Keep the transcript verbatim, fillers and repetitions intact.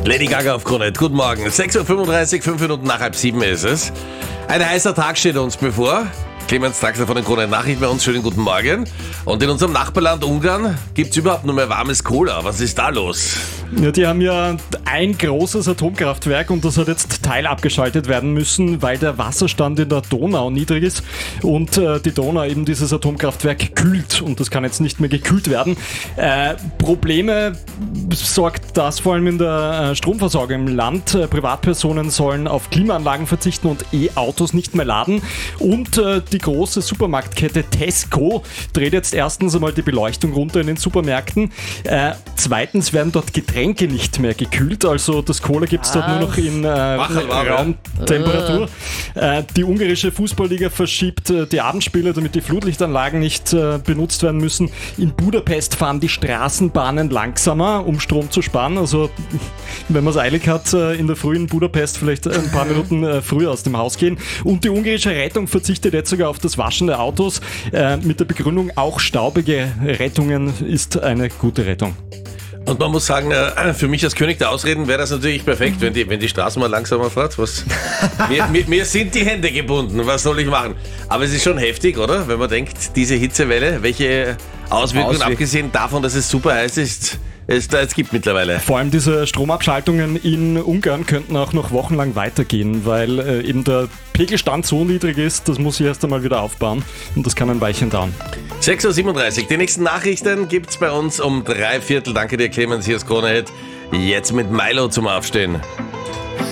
Lady Gaga auf Krone. Guten Morgen. sechs Uhr fünfunddreißig, fünf Minuten nach halb sieben ist es. Ein heißer Tag steht uns bevor. Clemens Draxler von den Krone Nachrichten bei uns. Schönen guten Morgen. Und in unserem Nachbarland Ungarn gibt es überhaupt nur mehr warmes Cola. Was ist da los? Ja, die haben ja ein großes Atomkraftwerk und das hat jetzt teilabgeschaltet werden müssen, weil der Wasserstand in der Donau niedrig ist und äh, die Donau eben dieses Atomkraftwerk kühlt und das kann jetzt nicht mehr gekühlt werden. Äh, Probleme sorgt das vor allem in der äh, Stromversorgung im Land. Äh, Privatpersonen sollen auf Klimaanlagen verzichten und E-Autos nicht mehr laden und äh, die große Supermarktkette Tesco dreht jetzt erstens einmal die Beleuchtung runter in den Supermärkten. Äh, zweitens werden dort Getränke nicht mehr gekühlt, also das Cola gibt es dort nur noch in äh, Raumtemperatur. Äh, die ungarische Fußballliga verschiebt äh, die Abendspiele, damit die Flutlichtanlagen nicht äh, benutzt werden müssen. In Budapest fahren die Straßenbahnen langsamer, um Strom zu sparen. Also wenn man es eilig hat, äh, in der Früh in Budapest vielleicht ein paar Minuten äh, früher aus dem Haus gehen. Und die ungarische Rettung verzichtet jetzt sogar auf das Waschen der Autos äh, mit der Begründung, auch staubige Rettungen ist eine gute Rettung. Und man muss sagen, für mich als König der Ausreden wäre das natürlich perfekt, wenn die, wenn die Straße mal langsamer fährt. Was, mir, mir, mir sind die Hände gebunden, was soll ich machen? Aber es ist schon heftig, oder? Wenn man denkt, diese Hitzewelle, welche Auswirkungen, Auswirk- abgesehen davon, dass es super heiß ist, es da jetzt gibt mittlerweile. Vor allem diese Stromabschaltungen in Ungarn könnten auch noch wochenlang weitergehen, weil äh, eben der Pegelstand so niedrig ist, das muss ich erst einmal wieder aufbauen und das kann ein Weilchen dauern. sechs Uhr siebenunddreißig, die nächsten Nachrichten gibt's bei uns um drei Viertel. Danke dir, Clemens, hier ist Krone Hit. Jetzt mit Milo zum Aufstehen.